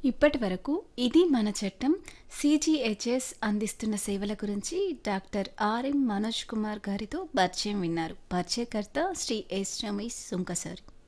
ఇప్పటి వరకు ఇది మన చట్టం సిజిహెచ్ఎస్ అందిస్తున్న సేవల గురించి డాక్టర్ ఆర్ఎం మనోజ్ కుమార్ గారితో పరిచయం విన్నారు. పరిచయకర్త శ్రీ ఎస్ రమేష్ సుంకసారి.